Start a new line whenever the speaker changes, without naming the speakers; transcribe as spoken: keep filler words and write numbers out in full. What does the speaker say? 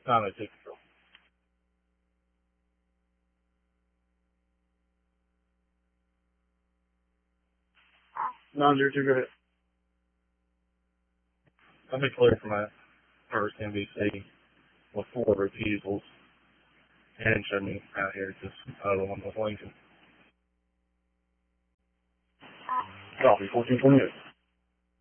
No, no, take control. No, you're too good. I've been clear for my first N B C with four refusals and showed me out here just another one with Lincoln. Copy, fourteen twenty-eight.